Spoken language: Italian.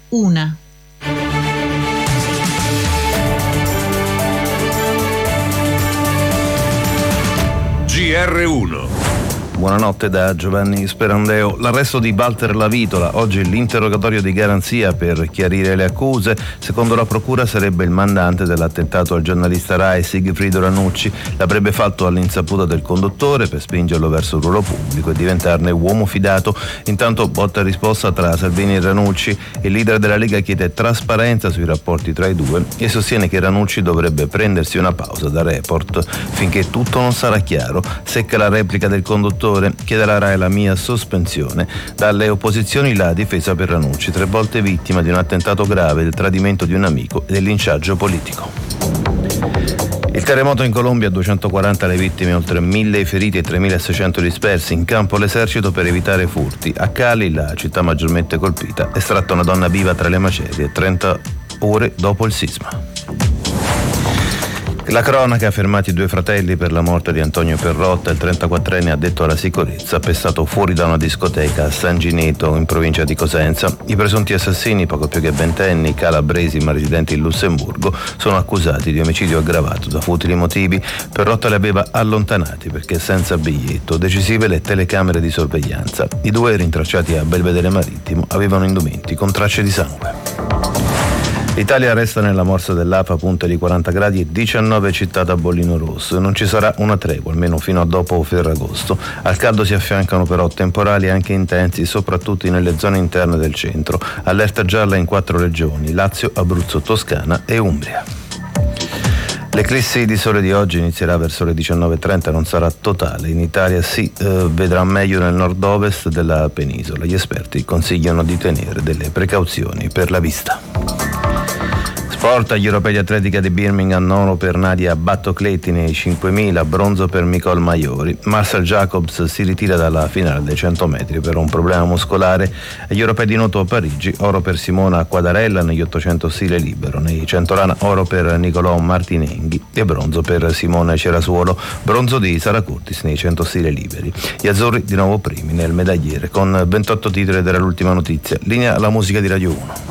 una. GR1. Buonanotte da Giovanni Sperandeo. L'arresto di Walter Lavitola, oggi l'interrogatorio di garanzia per chiarire le accuse. Secondo la procura sarebbe il mandante dell'attentato al giornalista Rai Sigfrido Ranucci. L'avrebbe fatto all'insaputa del conduttore per spingerlo verso il ruolo pubblico e diventarne uomo fidato. Intanto botta e risposta tra Salvini e Ranucci. Il leader della Lega chiede trasparenza sui rapporti tra i due e sostiene che Ranucci dovrebbe prendersi una pausa da Report finché tutto non sarà chiaro. Secca la replica del conduttore, chiede alla Rai la mia sospensione. Dalle opposizioni la difesa per Ranucci, 3 volte vittima di un attentato grave, del tradimento di un amico e del linciaggio politico. Il terremoto in Colombia, 240 le vittime, oltre 1.000 i feriti e 3.600 dispersi. In campo l'esercito per evitare furti. A Cali, la città maggiormente colpita, estratta una donna viva tra le macerie 30 ore dopo il sisma. La cronaca ha fermati 2 fratelli per la morte di Antonio Perrotta, il 34enne addetto alla sicurezza, pestato fuori da una discoteca a San Gineto, in provincia di Cosenza. I presunti assassini, poco più che ventenni, calabresi ma residenti in Lussemburgo, sono accusati di omicidio aggravato da futili motivi. Perrotta li aveva allontanati perché senza biglietto. Decisive le telecamere di sorveglianza. I 2, rintracciati a Belvedere Marittimo, avevano indumenti con tracce di sangue. L'Italia resta nella morsa dell'APA, punte di 40 gradi e 19 città da bollino rosso. Non ci sarà una tregua, almeno fino a dopo Ferragosto. Al caldo si affiancano però temporali anche intensi, soprattutto nelle zone interne del centro. Allerta gialla in 4 regioni: Lazio, Abruzzo, Toscana e Umbria. L'eclissi di sole di oggi inizierà verso le 19.30, non sarà totale. In Italia si vedrà meglio nel nord-ovest della penisola. Gli esperti consigliano di tenere delle precauzioni per la vista. Sport, agli europei di atletica di Birmingham, oro per Nadia Battocletti nei 5.000, bronzo per Nicole Maiori. Marcel Jacobs si ritira dalla finale dei 100 metri per un problema muscolare. Agli europei di nuoto a Parigi, oro per Simona Quadarella negli 800 stile libero. Nei 100 rana, oro per Nicolò Martinenghi e bronzo per Simone Cerasuolo. Bronzo di Sara Curtis nei 100 stile liberi. Gli azzurri di nuovo primi nel medagliere con 28 titoli ed era l'ultima notizia. Linea alla musica di Radio 1.